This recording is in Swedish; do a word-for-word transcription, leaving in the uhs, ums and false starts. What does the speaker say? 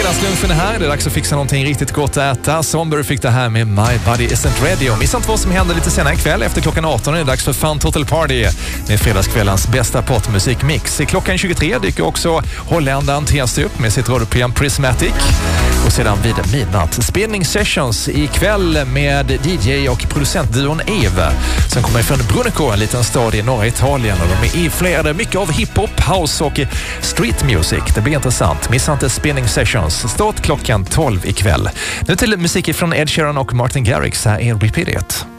Fredagslunchen är här. Det är dags att fixa någonting riktigt gott att äta. Somber fick det här med My Body Isn't Ready. Och missa inte vad som händer lite senare ikväll. Efter klockan arton är det dags för Fun Total Party med fredagskvällens bästa popmusikmix. I klockan tjugotre dyker också holländaren Test upp med sitt radioprogram Prismatic. Och sedan vid midnatt Spinning Sessions ikväll med D J och producentduon Eve som kommer från Brunico, en liten stad i norra Italien. Och de är iflerade mycket av hiphop, house och street music. Det blir intressant. Missa inte Spinning Sessions. Start klockan tolv ikväll. Nu till musik från Ed Sheeran och Martin Garrix. Här är Repeat It.